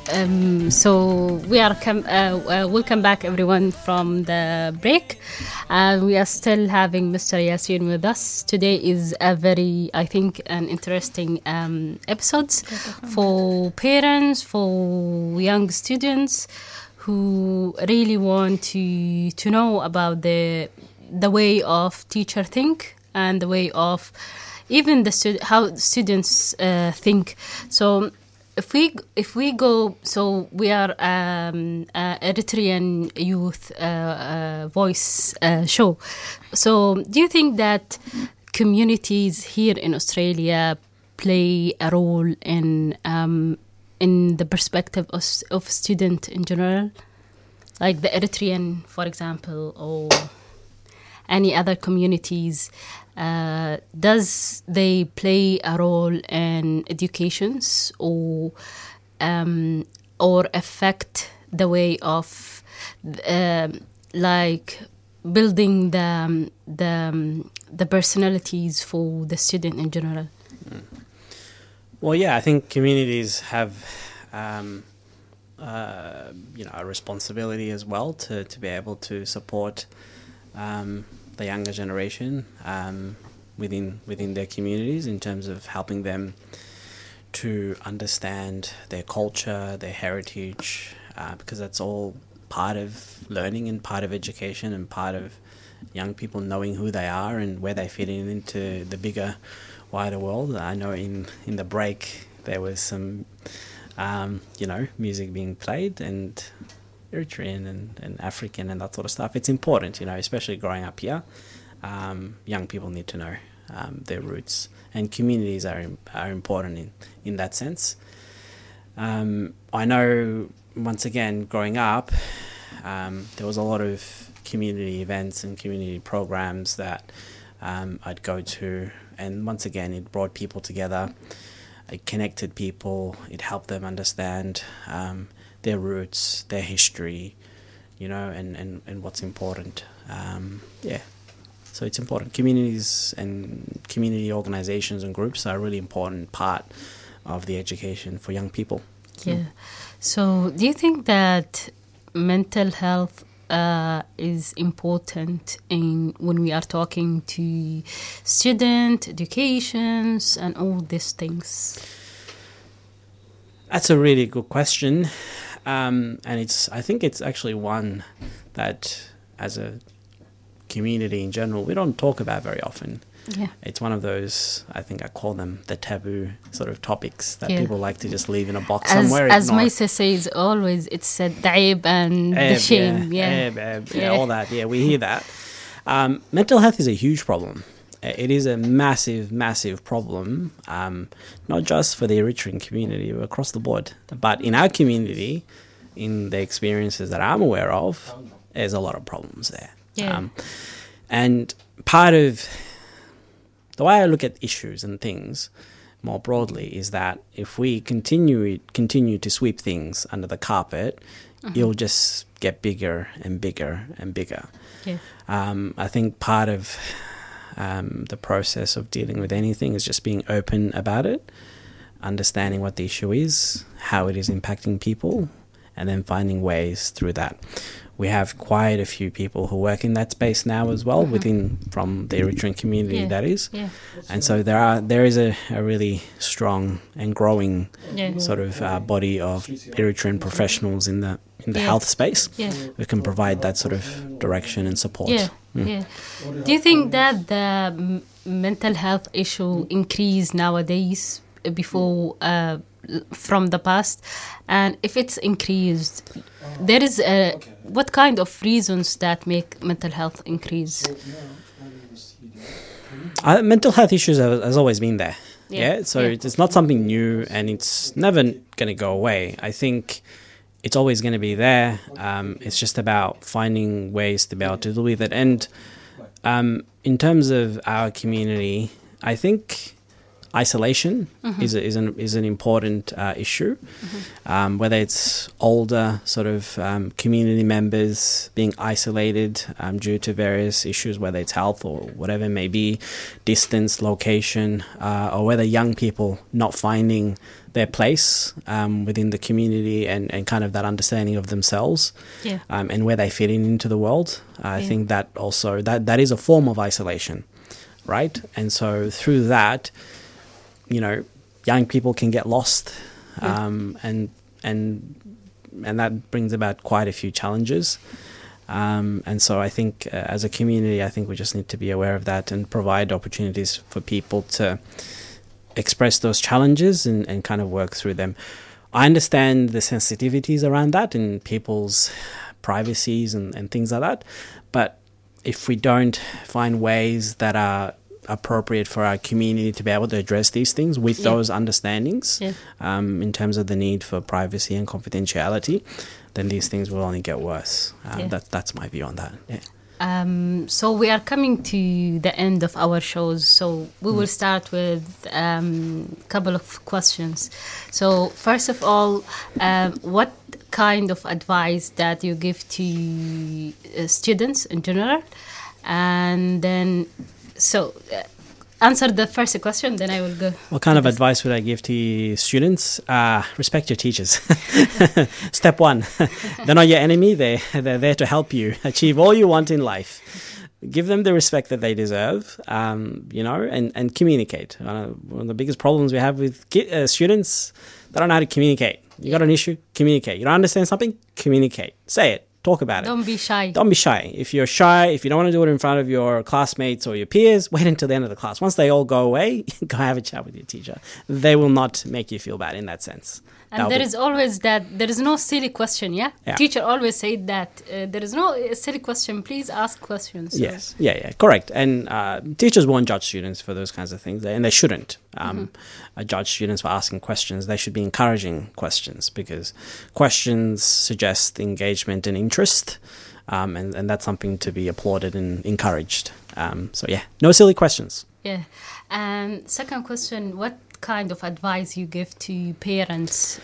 So we are welcome back everyone from the break. We are still having Mr. Yasin with us. Today is a very, I think, an interesting episode for parents, for young students who really want to know about the way of teacher think and the way of even how students think. So if we go, so we are Eritrean youth voice show. So do you think that communities here in Australia play a role in the perspective of student in general, like the Eritrean, for example, or any other communities? Does they play a role in educations or affect the way of like building the personalities for the student in general? Well, yeah, I think communities have a responsibility as well to be able to support the younger generation within their communities in terms of helping them to understand their culture, their heritage, because that's all part of learning and part of education and part of young people knowing who they are and where they fit into the bigger, wider world. I know in the break there was some, music being played and Eritrean and African and that sort of stuff. It's important, especially growing up here. Young people need to know their roots, and communities are important in that sense. I know, once again, growing up, there was a lot of community events and community programs that I'd go to, and once again, it brought people together. It connected people. It helped them understand their roots, their history, and what's important. So it's important. Communities and community organizations and groups are a really important part of the education for young people. Yeah. So do you think that mental health is important when we are talking to student educations and all these things? That's a really good question. And I think it's actually one that, as a community in general, we don't talk about very often. Yeah. It's one of those, I think I call them the taboo sort of topics that people like to just leave in a box somewhere. As Maisa says always, it's the aib and the shame. All that. Yeah, we hear that. Mental health is a huge problem. It is a massive, massive problem, not just for the Eritrean community, but across the board. But in our community, in the experiences that I'm aware of, there's a lot of problems there. Yeah. And part of the way I look at issues and things more broadly is that if we continue to sweep things under the carpet, it'll just get bigger and bigger and bigger. Yeah. I think part of the process of dealing with anything is just being open about it, understanding what the issue is, how it is impacting people, and then finding ways through that. We have quite a few people who work in that space now as well, from the Eritrean community, that is. Yeah. And so there is a really strong and growing sort of body of Eritrean professionals in the health space who can provide that sort of direction and support. Yeah. Do you think that the mental health issue increased nowadays before from the past? And if it's increased, there is what kind of reasons that make mental health increase? Mental health issues has always been there. It's not something new, and it's never going to go away. I think it's always going to be there. It's just about finding ways to be able to deal with it. And in terms of our community, I think isolation is an important issue, whether it's older sort of community members being isolated due to various issues, whether it's health or whatever it may be, distance, location, or whether young people not finding their place within the community and kind of that understanding of themselves and where they fit into the world. I think that also that is a form of isolation, right? And so through that, you know, young people can get lost, and that brings about quite a few challenges. And so I think as a community, I think we just need to be aware of that and provide opportunities for people to express those challenges and kind of work through them. I understand the sensitivities around that and people's privacies and things like that. But if we don't find ways that are appropriate for our community to be able to address these things with those understandings in terms of the need for privacy and confidentiality, then these things will only get worse. That's my view on that. So we are coming to the end of our shows, so we will start with a couple of questions. So first of all, what kind of advice that you give to students in general? And then answer the first question, then I will go. What kind of advice would I give to students? Respect your teachers. Step one, they're not your enemy. They're there to help you achieve all you want in life. Give them the respect that they deserve, and communicate. One of the biggest problems we have with students, they don't know how to communicate. You got an issue? Communicate. You don't understand something? Communicate. Say it. Talk about it. Don't be shy. Don't be shy. If you're shy, if you don't want to do it in front of your classmates or your peers, wait until the end of the class. Once they all go away, go have a chat with your teacher. They will not make you feel bad in that sense. And there is always that, there is no silly question, Teacher always said that there is no silly question, please ask questions. So. Yes, correct. And teachers won't judge students for those kinds of things, and they shouldn't judge students for asking questions. They should be encouraging questions, because questions suggest engagement and interest, and that's something to be applauded and encouraged. No silly questions. Yeah. And second question, what kind of advice you give to parents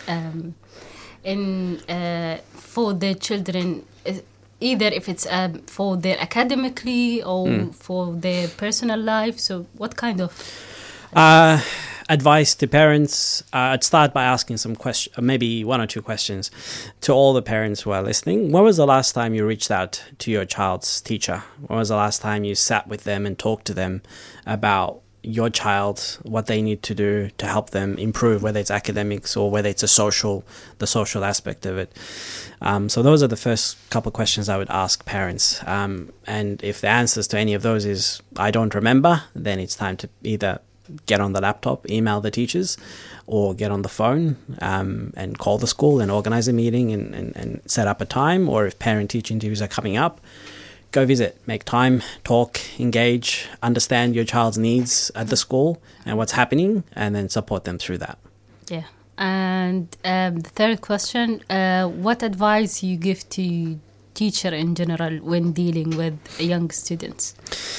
for their children, either if it's for their academically or for their personal life? So what kind of advice to parents? I'd start by asking some questions, maybe one or two questions to all the parents who are listening. When was the last time you reached out to your child's teacher? When was the last time you sat with them and talked to them about your child, what they need to do to help them improve, whether it's academics or whether it's the social aspect of it? So those are the first couple of questions I would ask parents. And if the answers to any of those is, I don't remember, then it's time to either get on the laptop, email the teachers, or get on the phone and call the school and organize a meeting and set up a time. Or if parent-teacher interviews are coming up, go visit, make time, talk, engage, understand your child's needs at the school and what's happening, and then support them through that. Yeah. And the third question, what advice you give to teacher in general when dealing with young students?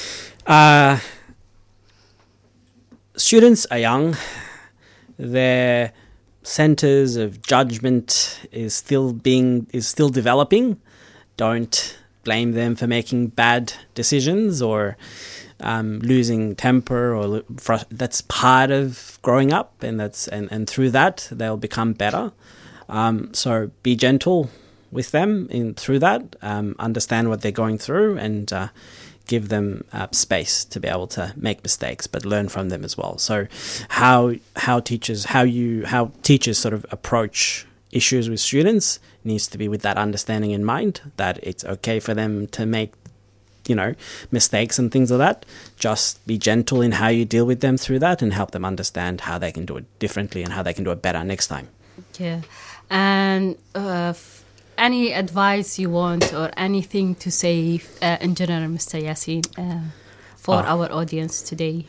Students are young. Their centers of judgment is still developing. Don't blame them for making bad decisions or losing temper, or that's part of growing up, and through that they'll become better. So be gentle with them through that. Understand what they're going through, and give them space to be able to make mistakes, but learn from them as well. So how teachers sort of approach issues with students needs to be with that understanding in mind, that it's okay for them to make, mistakes and things like that. Just be gentle in how you deal with them through that, and help them understand how they can do it differently and how they can do it better next time. Yeah. And any advice you want or anything to say in general, Mr. Yassin, for our audience today?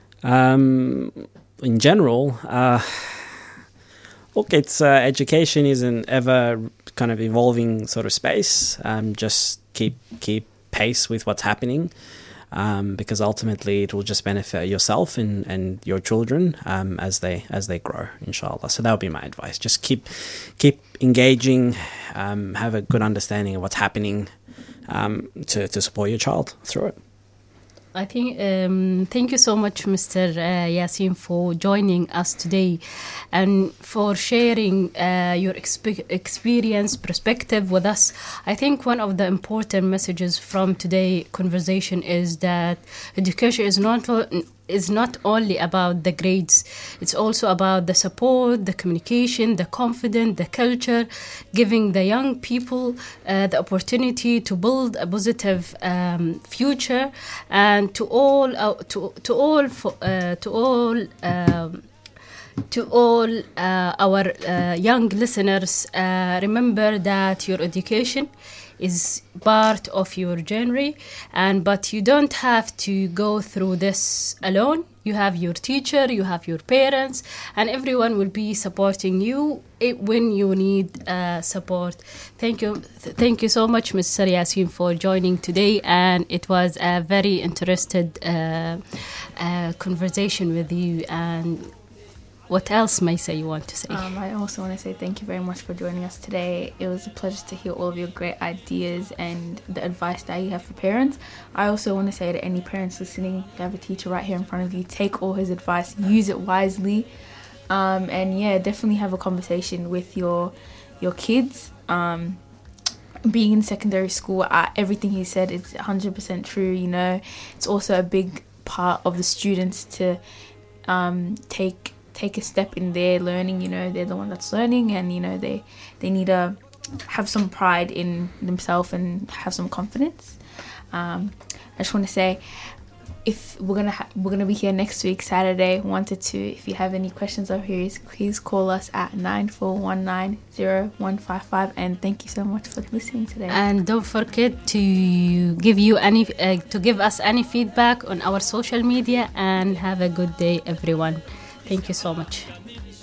In general, look, it's education is an ever kind of evolving sort of space. Just keep pace with what's happening, because ultimately it will just benefit yourself and your children as they grow, inshallah. So that would be my advice. Just keep engaging, have a good understanding of what's happening, to support your child through it. I think, thank you so much, Mr. Yasin, for joining us today and for sharing your experience, perspective with us. I think one of the important messages from today's conversation is that education is not only about the grades. It's also about the support, the communication, the confidence, the culture, giving the young people the opportunity to build a positive future, and to all our young listeners, remember that your education is part of your journey, but you don't have to go through this alone. You have your teacher, you have your parents, and everyone will be supporting you when you need support. Thank you so much, Mr. Yasin, for joining today, and it was a very interested conversation with you. And what else, Maisa, you want to say? I also want to say thank you very much for joining us today. It was a pleasure to hear all of your great ideas and the advice that you have for parents. I also want to say to any parents listening, you have a teacher right here in front of you, take all his advice, use it wisely, and yeah, definitely have a conversation with your kids. Being in secondary school, everything he said is 100% true. You know, it's also a big part of the students to take a step in their learning. You know, they're the one that's learning, and you know they need to have some pride in themselves and have some confidence. I just want to say, if we're gonna be here next week, Saturday 1 to 2. If you have any questions or queries, please call us at 94190155. And thank you so much for listening today. And don't forget to give us any feedback on our social media. And have a good day, everyone. Thank you so much.